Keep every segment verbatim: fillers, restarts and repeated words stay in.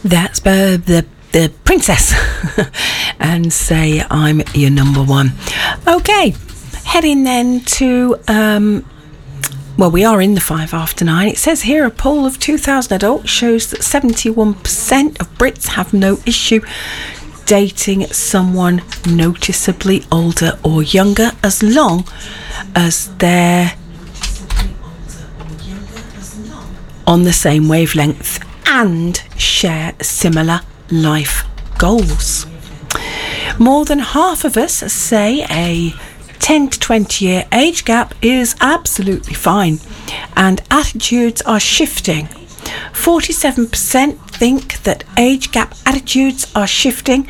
That's uh, the the princess and say I'm your number one. Okay, heading then to um well, we are in the five after nine. It says here a poll of two thousand adults shows that seventy-one percent of Brits have no issue dating someone noticeably older or younger as long as they're on the same wavelength and share similar life goals. More than half of us say a ten to twenty year age gap is absolutely fine, and attitudes are shifting. forty-seven percent think that age gap attitudes are shifting,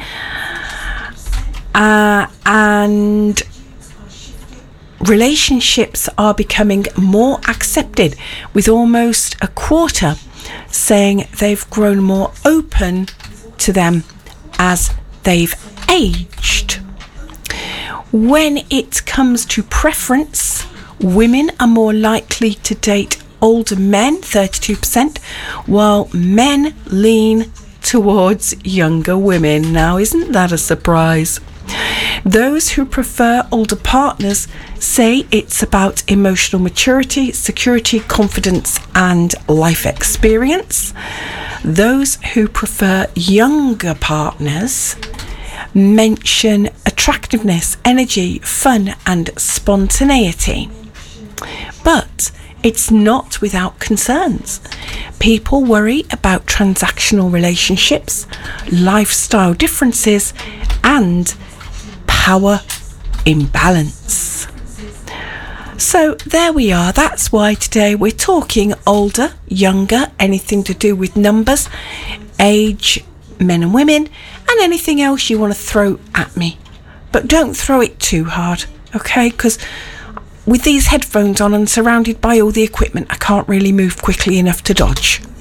uh, and relationships are becoming more accepted, with almost a quarter saying they've grown more open to them as they've aged. When it comes to preference, women are more likely to date older men, thirty-two percent, while men lean towards younger women. Now, isn't that a surprise? Those who prefer older partners say it's about emotional maturity, security, confidence, and life experience. Those who prefer younger partners mention attractiveness, energy, fun, and spontaneity. But it's not without concerns. People worry about transactional relationships, lifestyle differences, and power imbalance. So there we are. That's why today we're talking older, younger, anything to do with numbers, age, men and women, and anything else you want to throw at me. But don't throw it too hard, okay? Because with these headphones on and surrounded by all the equipment, I can't really move quickly enough to dodge.